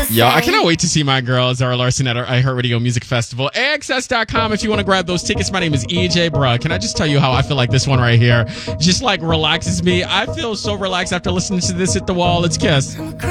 Yo, I cannot wait to see my girl Zara Larson at our iHeartRadio Music Festival. AXS.com if you want to grab those tickets. My name is EJ, bruh. Can I just tell you how I feel like this one right here just like relaxes me? I feel so relaxed after listening to this. Hit the wall. Let's kiss.